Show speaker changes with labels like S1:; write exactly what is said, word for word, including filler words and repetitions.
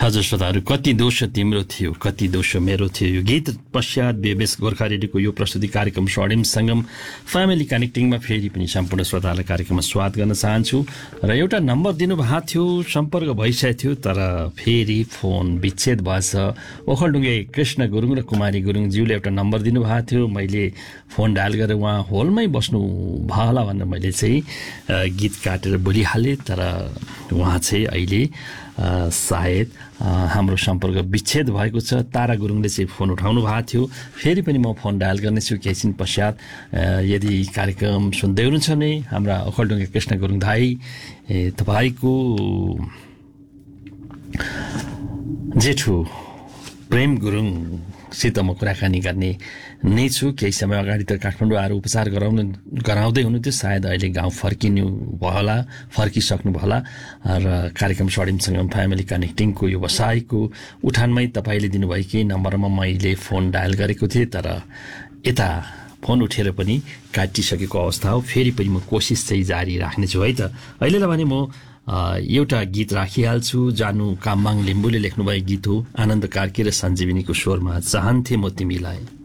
S1: हजुर श्रोताहरू, कति दोष तिम्रो थियो कति दोष मेरो थियो। यो गीत पश्चात बेबेस गोर्खा रेडियोको यो प्रस्तुति कार्यक्रम स्वर्णिम सङ्गम फ्यामिली कनेक्टिङमा फेरि पनि सम्पूर्ण श्रोताहरूलाई कार्यक्रममा स्वागत गर्न चाहन्छु। र एउटा नम्बर दिनुभएको थियो, सम्पर्क भइसकेको थियो, तर फेरि फोन विच्छेद भएछ। ओखलढुङ्गे कृष्ण गुरुङ र कुमारी गुरुङज्यूले एउटा नम्बर दिनुभएको थियो, मैले फोन डायल गरेर उहाँ होलमै बस्नु भयो होला भनेर मैले चाहिँ गीत काटेर बोलिहालेँ। तर उहाँ चाहिँ अहिले सायद हाम्रो सम्पर्क विच्छेद भएको छ। तारा गुरुङले चाहिँ फोन उठाउनु भएको थियो, फेरि पनि म फोन डायल गर्नेछु केही छिन पश्चात। यदि कार्यक्रम सुन्दै हुनुहुन्छ भने हाम्रा ओखलढुङ्गे कृष्ण गुरुङ दाई, तपाईँको जेठो प्रेम गुरुङसित म कुराकानी गर्ने नै छु। केही समय अगाडि त काठमाडौँ आएर उपचार गराउनु गराउँदै हुनुहुन्थ्यो, सायद अहिले गाउँ फर्किनु भयो होला, फर्किसक्नु भयो होला। र कार्यक्रम स्वर्णिमसँग फ्यामिली कनेक्टिङको यो बसाइको उठानमै तपाईँले दिनुभएकै नम्बरमा मैले फोन डायल गरेको थिएँ, तर यता फोन उठेर पनि काटिसकेको अवस्था हो। फेरि पनि म कोसिस चाहिँ जारी राख्नेछु है त। अहिलेलाई भने म एउटा गीत राखिहाल्छु। जानु कामबाङ लिम्बूले लेख्नुभएको गीत हो, आनन्द कार्की र सञ्जीविनीको स्वरमा चाहन्थे म तिमीलाई।